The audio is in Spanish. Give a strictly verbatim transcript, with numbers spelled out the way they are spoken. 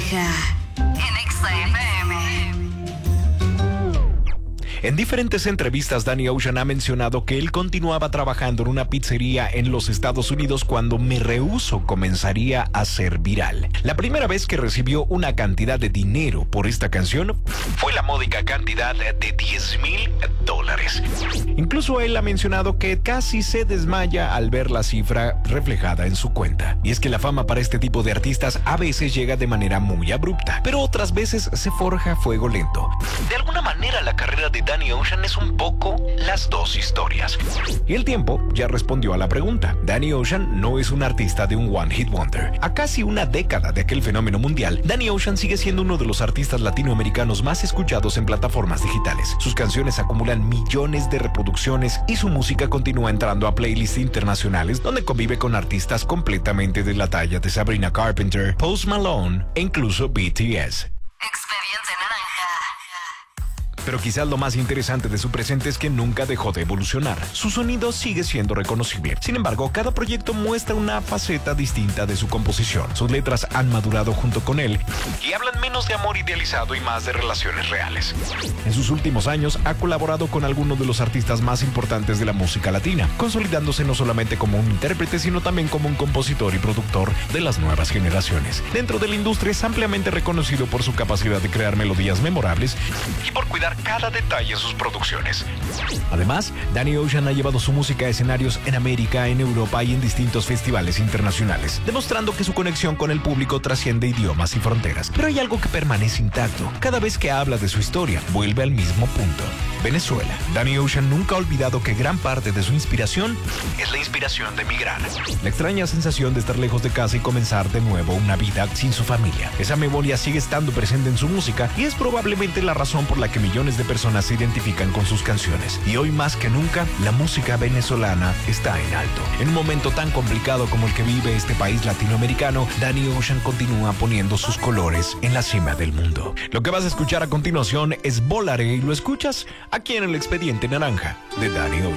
Naranja en Exa F M. En diferentes entrevistas, Danny Ocean ha mencionado que él continuaba trabajando en una pizzería en los Estados Unidos cuando Me Rehúso comenzaría a ser viral. La primera vez que recibió una cantidad de dinero por esta canción fue la módica cantidad de diez mil dólares. Incluso él ha mencionado que casi se desmaya al ver la cifra reflejada en su cuenta. Y es que la fama para este tipo de artistas a veces llega de manera muy abrupta, pero otras veces se forja a fuego lento. De alguna manera, la carrera de Danny Ocean es un poco las dos historias. Y el tiempo ya respondió a la pregunta. Danny Ocean no es un artista de un One Hit Wonder. A casi una década de aquel fenómeno mundial, Danny Ocean sigue siendo uno de los artistas latinoamericanos más escuchados en plataformas digitales. Sus canciones acumulan millones de reproducciones y su música continúa entrando a playlists internacionales donde convive con artistas completamente de la talla de Sabrina Carpenter, Post Malone e incluso B T S. Expediente Naranja. Pero quizás lo más interesante de su presente es que nunca dejó de evolucionar. Su sonido sigue siendo reconocible. Sin embargo, cada proyecto muestra una faceta distinta de su composición. Sus letras han madurado junto con él y hablan menos de amor idealizado y más de relaciones reales. En sus últimos años ha colaborado con algunos de los artistas más importantes de la música latina, consolidándose no solamente como un intérprete, sino también como un compositor y productor de las nuevas generaciones. Dentro de la industria es ampliamente reconocido por su capacidad de crear melodías memorables y por cuidar cada detalle en sus producciones. Además, Danny Ocean ha llevado su música a escenarios en América, en Europa y en distintos festivales internacionales, demostrando que su conexión con el público trasciende idiomas y fronteras. Pero hay algo que permanece intacto. Cada vez que habla de su historia, vuelve al mismo punto: Venezuela. Danny Ocean nunca ha olvidado que gran parte de su inspiración es la inspiración de emigrar. La extraña sensación de estar lejos de casa y comenzar de nuevo una vida sin su familia. Esa memoria sigue estando presente en su música y es probablemente la razón por la que millones de personas se identifican con sus canciones. Y hoy más que nunca, la música venezolana está en alto. En un momento tan complicado como el que vive este país latinoamericano, Danny Ocean continúa poniendo sus colores en la cima del mundo. Lo que vas a escuchar a continuación es Volaré y lo escuchas aquí en el Expediente Naranja de Danny Ocean.